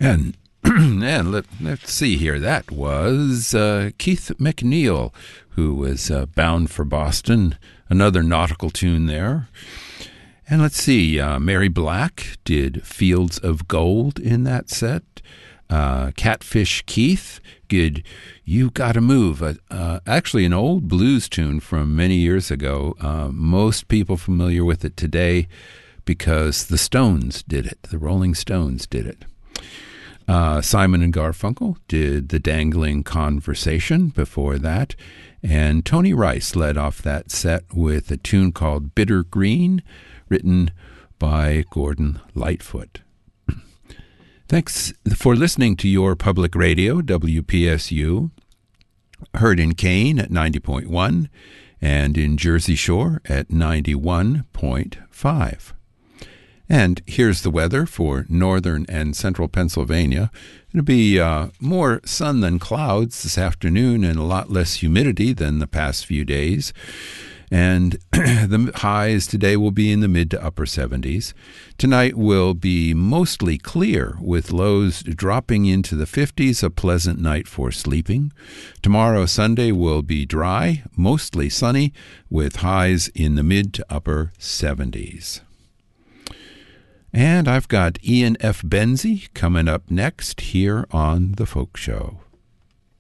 And and let's see here. That was Keith McNeil, who was Bound for Boston, another nautical tune there. And let's see, Mary Black did Fields of Gold in that set. Catfish Keith did You Gotta Move, actually an old blues tune from many years ago. Most people familiar with it today because the Stones did it. The Rolling Stones did it. Simon and Garfunkel did The Dangling Conversation before that. And Tony Rice led off that set with a tune called Bitter Green, written by Gordon Lightfoot. Thanks for listening to your public radio, WPSU, heard in Kane at 90.1 and in Jersey Shore at 91.5. And here's the weather for northern and central Pennsylvania. It'll be more sun than clouds this afternoon and a lot less humidity than the past few days. And the highs today will be in the mid to upper 70s. Tonight will be mostly clear with lows dropping into the 50s, a pleasant night for sleeping. Tomorrow, Sunday, will be dry, mostly sunny, with highs in the mid to upper 70s. And I've got Ian F. Benzie coming up next here on The Folk Show.